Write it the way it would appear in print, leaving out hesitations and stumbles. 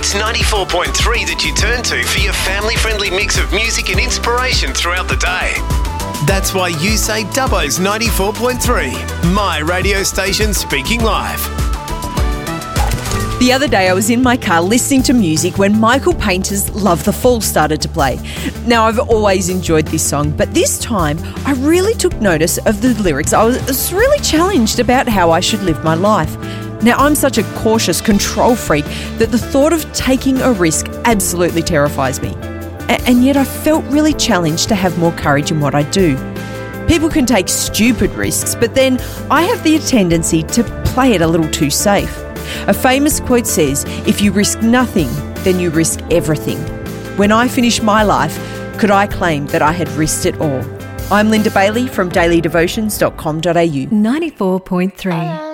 It's 94.3 that you turn to for your family-friendly mix of music and inspiration throughout the day. That's why you say Dubbo's 94.3, my radio station speaking live. The other day I was in my car listening to music when Michael Painter's Love the Fall started to play. Now, I've always enjoyed this song, but this time I really took notice of the lyrics. I was really challenged about how I should live my life. Now, I'm such a cautious control freak that the thought of taking a risk absolutely terrifies me. And yet I felt really challenged to have more courage in what I do. People can take stupid risks, but then I have the tendency to play it a little too safe. A famous quote says, if you risk nothing, then you risk everything. When I finish my life, could I claim that I had risked it all? I'm Linda Bailey from dailydevotions.com.au. 94.3.